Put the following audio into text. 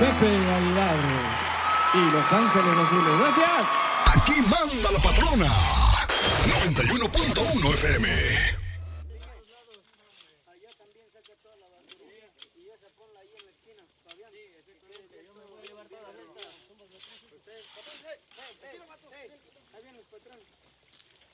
Pepe Aguilar y Los Ángeles Azules. ¡Gracias! Aquí manda la patrona. 91.1 FM. Ahí viene el patrón.